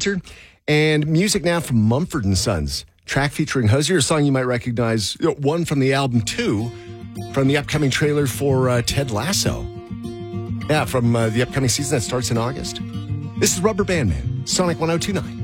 winter. And music now from Mumford & Sons. Track featuring Hosier, a song you might recognize, one from the album, two from the upcoming trailer for Ted Lasso. Yeah, from the upcoming season that starts in August. This is Rubber Band Man, Sonic 102.9.